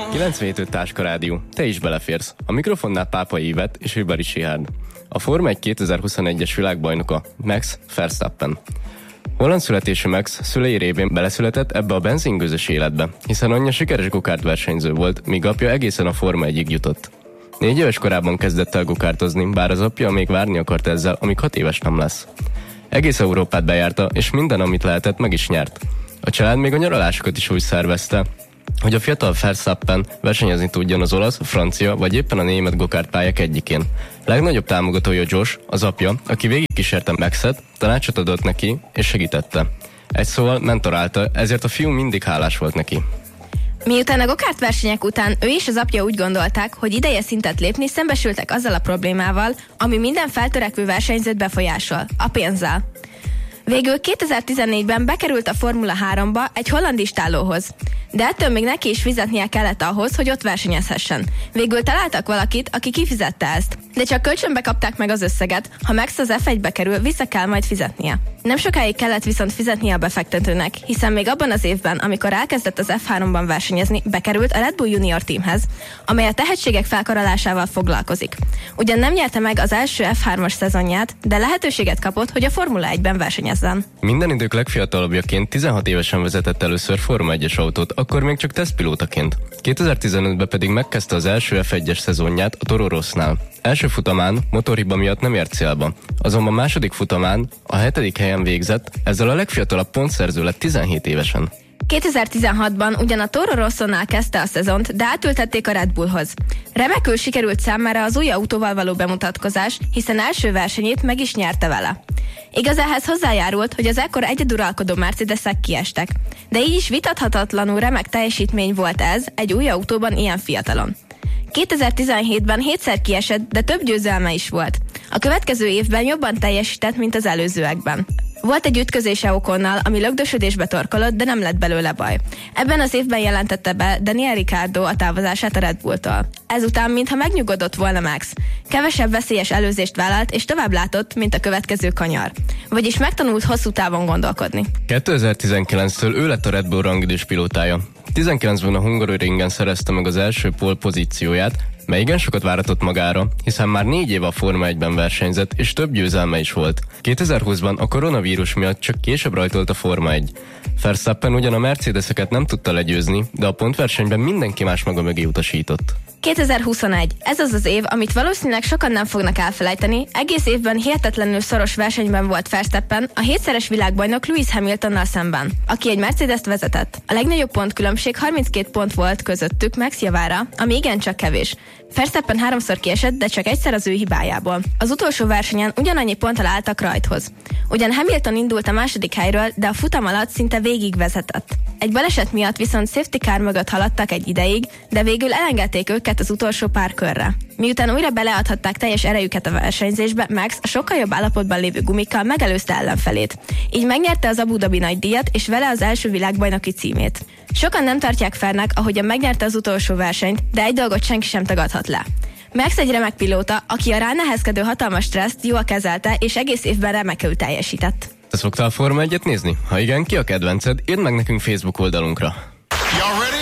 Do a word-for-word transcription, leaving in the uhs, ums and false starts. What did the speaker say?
kilencvenhét Táska Rádió. Te is beleférsz. A mikrofonnál Pápai Ivet és Ribari Sihárd. A Forma egy kétezer-huszonegyes világbajnoka Max Verstappen. Holland születésű Max szülei révén beleszületett ebbe a benzingőzös életbe, hiszen anyja sikeres gokárt versenyző volt, míg apja egészen a Forma egyig jutott. Négy éves korában kezdett el gokártozni, bár az apja még várni akart ezzel, amíg hat éves nem lesz. Egész Európát bejárta, és minden, amit lehetett, meg is nyert. A család még a nyaralásokat is úgy szervezte, hogy a fiatal Verstappen versenyezni tudjon az olasz, francia vagy éppen a német gokártpályák egyikén. Legnagyobb támogatója Josh, az apja, aki végigkísérte Maxet, tanácsot adott neki és segítette. Egy szóval mentorálta, ezért a fiú mindig hálás volt neki. Miután a gokárt versenyek után ő és az apja úgy gondolták, hogy ideje szintet lépni, szembesültek azzal a problémával, ami minden feltörekvő versenyzőt befolyásol, a pénzzel. Végül kétezer-tizennégyben bekerült a Formula háromba egy holland istállóhoz. De ettől még neki is fizetnie kellett ahhoz, hogy ott versenyezhessen. Végül találtak valakit, aki kifizette ezt. De csak kölcsönbe kapták meg az összeget, ha Max az ef egybe kerül, vissza kell majd fizetnie. Nem sokáig kellett viszont fizetnie a befektetőnek, hiszen még abban az évben, amikor elkezdett az ef háromban versenyezni, bekerült a Red Bull Junior Teamhez, amely a tehetségek felkarolásával foglalkozik. Ugyan nem nyerte meg az első ef hármas szezonját, de lehetőséget kapott, hogy a Formula egyben versenyezzen. Minden idők legfiatalabbjaként tizenhat évesen vezetett először Forma egyes autót, akkor még csak tesztpilótaként. kétezer-tizenötben pedig megkezdte az első ef egyes szezonját a Toro Rossnál. Első futamán motorhiba miatt nem ért célba, azonban második futamán a hetedik helyen végzett, ezzel a legfiatalabb pontszerző lett tizenhét évesen. kétezer-tizenhatban ugyan a Toro Rossonál kezdte a szezont, de átültették a Red Bullhoz. Remekül sikerült számára az új autóval való bemutatkozás, hiszen első versenyét meg is nyerte vele. Igaz, ehhez hozzájárult, hogy az ekkor egyeduralkodó Mercedesek kiestek, de így is vitathatatlanul remek teljesítmény volt ez egy új autóban ilyen fiatalon. kétezer-tizenhétben hétszer kiesett, de több győzelme is volt. A következő évben jobban teljesített, mint az előzőekben. Volt egy ütközése Oconnal, ami lögdösödésbe torkolott, de nem lett belőle baj. Ebben az évben jelentette be Daniel Ricciardo a távozását a Red Bulltól. Ezután, mintha megnyugodott volna Max. Kevesebb veszélyes előzést vállalt, és tovább látott, mint a következő kanyar. Vagyis megtanult hosszú távon gondolkodni. kétezer-tizenkilenctől ő lett a Red Bull rangidős pilótája. tizenkilencben a Hungaroringen szerezte meg az első pole pozícióját, mely igen sokat váratott magára, hiszen már négy éve a Forma egyben versenyzett, és több győzelme is volt. kétezer-húszban a koronavírus miatt csak később rajtolt a Forma egy. Verstappen ugyan a Mercedeseket nem tudta legyőzni, de a pontversenyben mindenki más maga mögé utasított. kétezer-huszonegy. Ez az az év, amit valószínűleg sokan nem fognak elfelejteni. Egész évben hihetetlenül szoros versenyben volt Verstappen a hétszeres világbajnok Lewis Hamiltonnal szemben, aki egy Mercedes-t vezetett. A legnagyobb pontkülönbség harminckét pont volt közöttük Max javára, ami igencsak kevés. Verstappen háromszor kiesett, de csak egyszer az ő hibájából. Az utolsó versenyen ugyanannyi ponttal álltak rajthoz. Ugyan Hamilton indult a második helyről, de a futam alatt szinte végig vezetett. Egy baleset miatt viszont safety car mögött haladtak egy ideig, de végül elengedték őket az utolsó pár körre. Miután újra beleadhatták teljes erejüket a versenyzésbe, Max a sokkal jobb állapotban lévő gumikkal megelőzte ellenfelét. Így megnyerte az Abu Dhabi nagydíjat, és vele az első világbajnoki címét. Sokan nem tartják fernek, ahogyan megnyerte az utolsó versenyt, de egy dolgot senki sem tagadhat le. Max egy remek pilóta, aki a ránehezkedő hatalmas stresszt jól kezelte, és egész évben remekül teljesített. Te szoktál Forma egyet nézni? Ha igen, ki a kedvenced? Írd meg nekünk Facebook oldalunkra.